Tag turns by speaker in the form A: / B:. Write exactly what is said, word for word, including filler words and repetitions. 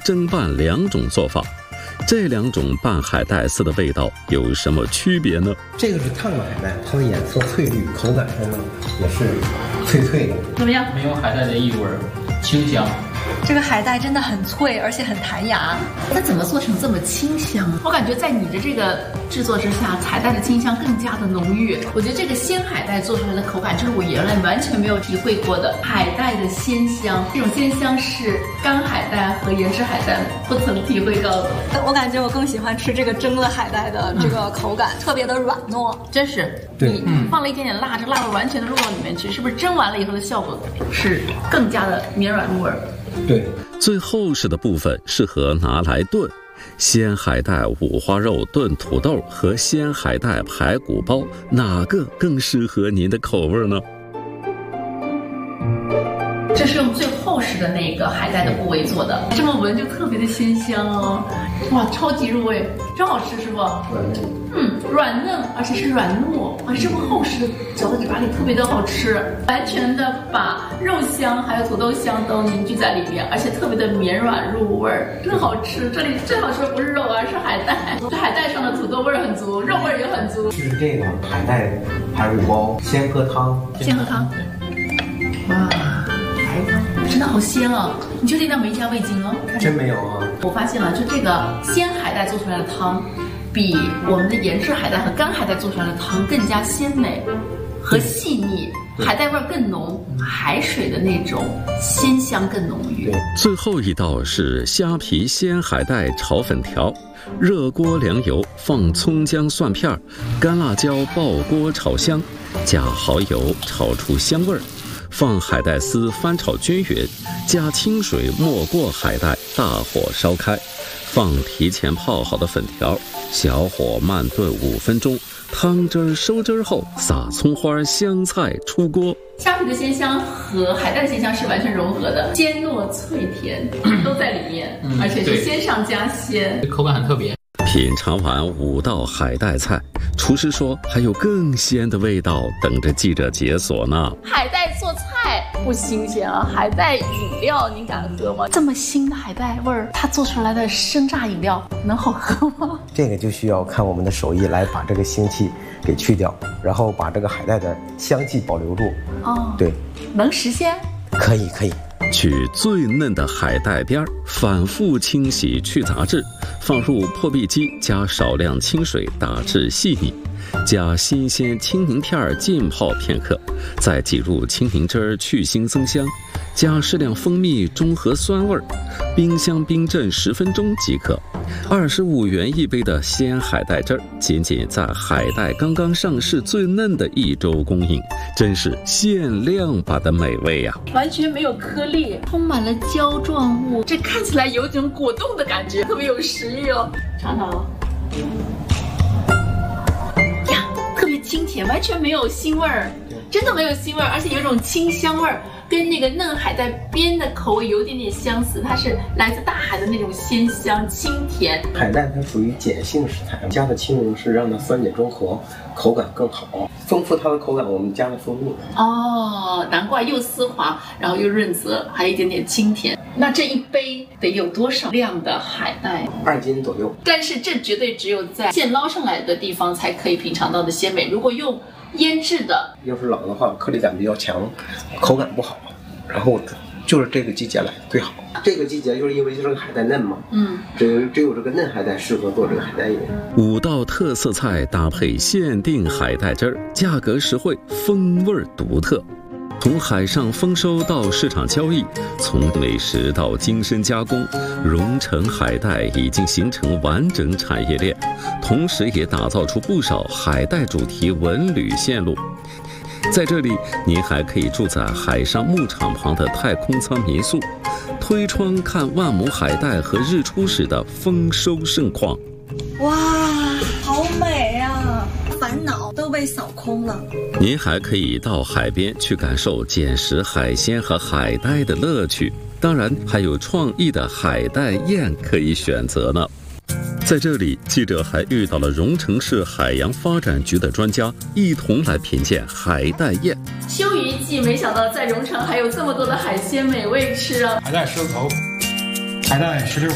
A: 蒸拌两种做法。这两种拌海带丝的味道有什么区别呢？
B: 这个是烫的海带，它的颜色翠绿，口感上呢也是脆脆的。
C: 怎么样？
D: 没有海带的异味，清香。
C: 这个海带真的很脆，而且很弹牙。
E: 它怎么做成这么清香？我感觉在你的这个制作之下，海带的清香更加的浓郁。我觉得这个鲜海带做出来的口感，就是我原来完全没有体会过的海带的鲜香。这种鲜香是干海带和盐制海带不曾体会到的。
C: 我感觉我更喜欢吃这个蒸的海带的这个口感，嗯、特别的软糯，
E: 真是。
B: 对，
E: 你放了一点点辣，这辣味完全的入到里面去，是不是蒸完了以后的效果是更加的绵软入味？
B: 对，
A: 最厚实的部分适合拿来炖。鲜海带五花肉炖土豆和鲜海带排骨包，哪个更适合您的口味呢？
E: 这是用最厚实的那个海带的部位做的，这么闻就特别的鲜香哦，哇，超级入味，真好吃，师傅。嗯，软嫩，而且是软糯，啊，这么厚实的嚼在嘴巴里特别的好吃，完全的把肉香还有土豆香都凝聚在里面，而且特别的绵软入味儿，真好吃。这里最好吃的不是肉，而是海带，这海带上的土豆味儿很足，肉味儿也很足。
B: 就是这个海带排骨包，先喝汤，
E: 先喝汤。哇，真的好鲜哦！你确定它没加味精哦？
B: 真没有啊！
E: 我发现了，就这个鲜海带做出来的汤，比我们的盐制海带和干海带做出来的汤更加鲜美和细腻，海带味更浓，海水的那种鲜香更浓郁。
A: 最后一道是虾皮鲜海带炒粉条，热锅凉油，放葱姜蒜片，干辣椒爆锅炒香，加蚝油炒出香味儿。放海带丝翻炒均匀，加清水没过海带，大火烧开，放提前泡好的粉条，小火慢炖五分钟，汤汁收汁后撒葱花香菜出锅。
E: 虾皮的鲜香和海带的鲜香是完全融合的，鲜糯脆甜都在里面，嗯、而且是鲜上加鲜，
D: 口感很特别。
A: 品尝完五道海带菜，厨师说还有更鲜的味道等着记者解锁呢。
E: 海带做菜不新鲜啊，海带饮料您敢喝吗？这么腥的海带味儿，它做出来的生榨饮料能好喝吗？
B: 这个就需要看我们的手艺来把这个腥气给去掉，然后把这个海带的香气保留住。
E: 哦，
B: 对，
E: 能实现？
B: 可以，可以。
A: 取最嫩的海带边，反复清洗去杂质，放入破壁机，加少量清水打至细腻，加新鲜青柠片浸泡片刻，再挤入青柠汁去腥增香，加适量蜂蜜中和酸味，冰箱冰镇十分钟即可。二十五元一杯的鲜海带汁儿，仅仅在海带刚刚上市最嫩的一周供应，真是限量版的美味呀、
E: 啊！完全没有颗粒，充满了胶状物，这看起来有一种果冻的感觉，特别有食欲哦。尝尝哦，呀，特别清甜，完全没有腥味儿，真的没有腥味儿，而且有一种清香味儿。跟那个嫩海带边的口味有点点相似，它是来自大海的那种鲜香清甜。
B: 海带它属于碱性食材，加的青柠是让它酸碱中和，口感更好，丰富它的口感。我们加了蜂蜜。
E: 哦，难怪又丝滑，然后又润泽，还有一点点清甜。那这一杯得有多少量的海带？
B: 二斤左右。但
E: 是这绝对只有在现捞上来的地方才可以品尝到的鲜美。如果用腌制的，
B: 要是冷的话，颗粒感比较强，口感不好。然后就是这个季节来最好。这个季节就是因为这个海带嫩嘛，嗯，只只有这个嫩海带适合做这个海带饮。
A: 五道特色菜搭配限定海带汁儿，价格实惠，风味独特。从海上丰收到市场交易，从美食到精深加工，荣成海带已经形成完整产业链，同时也打造出不少海带主题文旅线路。在这里，您还可以住在海上牧场旁的太空舱民宿，推窗看万亩海带和日出时的丰收盛况。
C: 哇，好美啊！烦恼都被扫空了。
A: 您还可以到海边去感受捡拾海鲜和海带的乐趣，当然还有创意的海带宴可以选择呢。在这里，记者还遇到了荣成市海洋发展局的专家，一同来品鉴海带宴。
E: 休渔季，没想到在荣成还有这么多的海鲜美味吃啊！
F: 海带狮子头，海带石榴